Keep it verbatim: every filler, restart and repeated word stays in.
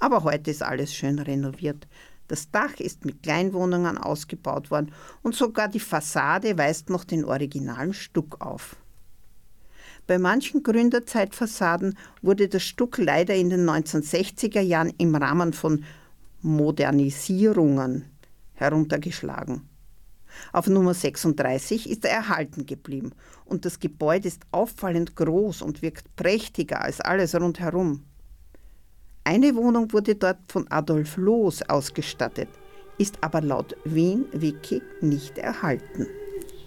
Aber heute ist alles schön renoviert. Das Dach ist mit Kleinwohnungen ausgebaut worden und sogar die Fassade weist noch den originalen Stuck auf. Bei manchen Gründerzeitfassaden wurde das Stuck leider in den neunzehnhundertsechziger Jahren im Rahmen von Modernisierungen heruntergeschlagen. Auf Nummer sechsunddreißig ist er erhalten geblieben und das Gebäude ist auffallend groß und wirkt prächtiger als alles rundherum. Eine Wohnung wurde dort von Adolf Loos ausgestattet, ist aber laut Wien Wiki nicht erhalten.